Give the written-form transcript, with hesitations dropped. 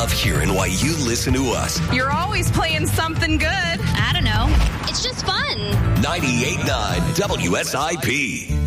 love hearing why you listen to us. You're always playing something good. I don't know. It's just fun. 98.9 WSIP.